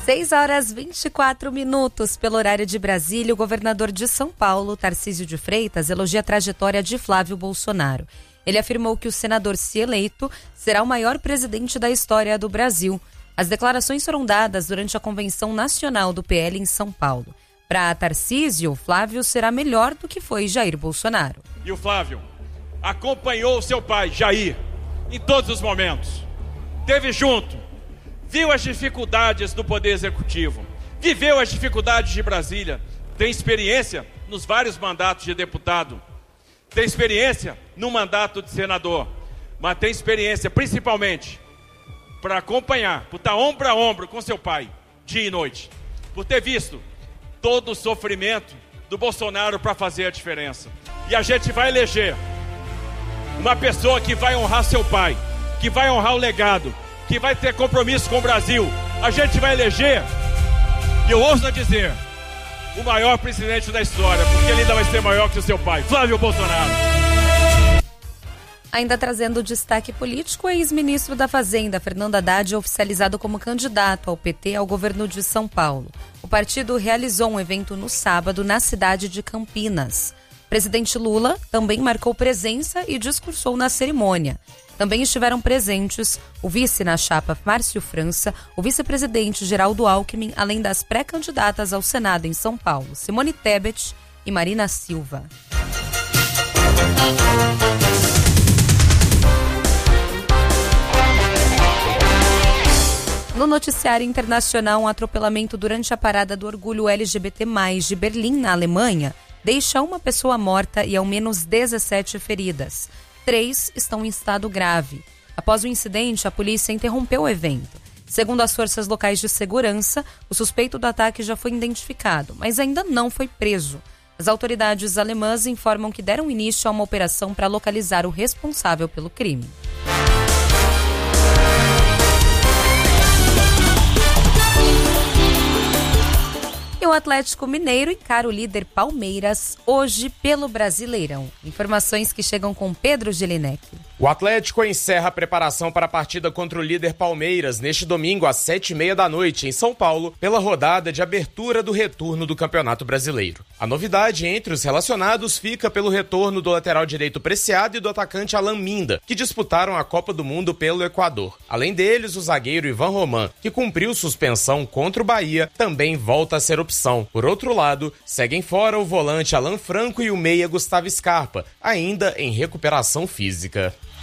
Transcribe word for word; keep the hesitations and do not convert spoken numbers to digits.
seis horas e vinte e quatro minutos pelo horário de Brasília. O governador de São Paulo, Tarcísio de Freitas, elogia a trajetória de Flávio Bolsonaro. Ele afirmou que o senador, se eleito, será o maior presidente da história do Brasil. As declarações foram dadas durante a Convenção Nacional do P L em São Paulo. Para Tarcísio, Flávio será melhor do que foi Jair Bolsonaro. E o Flávio acompanhou o seu pai, Jair, em todos os momentos. Esteve junto, viu as dificuldades do Poder Executivo, viveu as dificuldades de Brasília, tem experiência nos vários mandatos de deputado, tem experiência no mandato de senador, mas tem experiência principalmente para acompanhar, por estar ombro a ombro com seu pai, dia e noite, por ter visto todo o sofrimento do Bolsonaro para fazer a diferença. E a gente vai eleger uma pessoa que vai honrar seu pai, que vai honrar o legado, que vai ter compromisso com o Brasil. A gente vai eleger, e eu ouso dizer, o maior presidente da história, porque ele ainda vai ser maior que o seu pai, Flávio Bolsonaro. Ainda trazendo destaque político, o ex-ministro da Fazenda, Fernando Haddad, é oficializado como candidato ao P T ao governo de São Paulo. O partido realizou um evento no sábado na cidade de Campinas. O presidente Lula também marcou presença e discursou na cerimônia. Também estiveram presentes o vice na chapa Márcio França, o vice-presidente Geraldo Alckmin, além das pré-candidatas ao Senado em São Paulo, Simone Tebet e Marina Silva. No noticiário internacional, um atropelamento durante a parada do orgulho L G B T mais, de Berlim, na Alemanha, deixa uma pessoa morta e ao menos dezessete feridas. Três estão em estado grave. Após o incidente, a polícia interrompeu o evento. Segundo as forças locais de segurança, o suspeito do ataque já foi identificado, mas ainda não foi preso. As autoridades alemãs informam que deram início a uma operação para localizar o responsável pelo crime. E o Atlético Mineiro encara o líder Palmeiras hoje pelo Brasileirão. Informações que chegam com Pedro Gelinek. O Atlético encerra a preparação para a partida contra o líder Palmeiras neste domingo às sete e meia da noite em São Paulo, pela rodada de abertura do retorno do Campeonato Brasileiro. A novidade entre os relacionados fica pelo retorno do lateral direito Preciado e do atacante Alan Minda, que disputaram a Copa do Mundo pelo Equador. Além deles, o zagueiro Ivan Roman, que cumpriu suspensão contra o Bahia, também volta a ser opção. Por outro lado, seguem fora o volante Alan Franco e o meia Gustavo Scarpa, ainda em recuperação física.